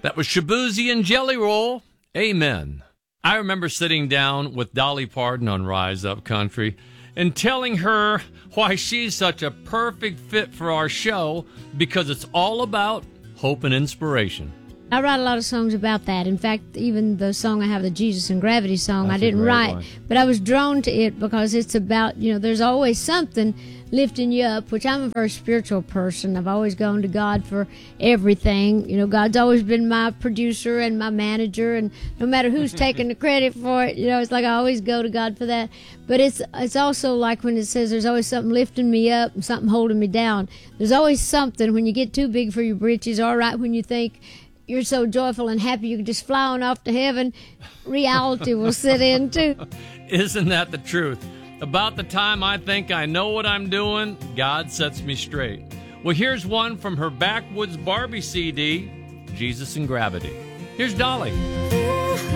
That was Shaboozey and Jelly Roll. Amen. I remember sitting down with Dolly Parton on Rise Up Country and telling her why she's such a perfect fit for our show because it's all about hope and inspiration. I write a lot of songs about that. In fact, even the song I have, the Jesus and Gravity song, I didn't write, but I was drawn to it because it's about, there's always something lifting you up, which I'm a very spiritual person. I've always gone to God for everything. God's always been my producer and my manager, and no matter who's taking the credit for it, it's like I always go to God for that. But it's also like when it says there's always something lifting me up and something holding me down. There's always something when you get too big for your britches, all right, when you think you're so joyful and happy you can just fly on off to heaven, reality will sit in too. Isn't that the truth? About the time I think I know what I'm doing, God sets me straight. Well, here's one from her Backwoods Barbie CD, Jesus and Gravity. Here's Dolly.